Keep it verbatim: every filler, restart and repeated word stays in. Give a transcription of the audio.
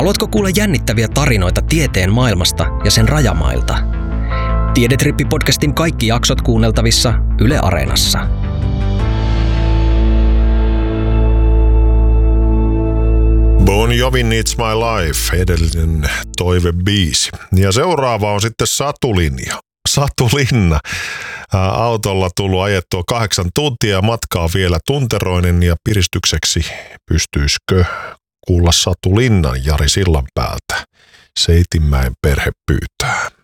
Haluatko kuulla jännittäviä tarinoita tieteen maailmasta ja sen rajamailta? Tiedetrippi-podcastin kaikki jaksot kuunneltavissa Yle Areenassa. Bon Jovi Needs My Life, edellinen toivebiisi. Ja seuraava on sitten Satulinja. Satulinna. Autolla tullut ajettua kahdeksan tuntia, matkaa vielä tunteroinen ja piristykseksi pystyisikö kuulla Satulinnan Jari Sillanpäältä. Seitinmäen perhe pyytää.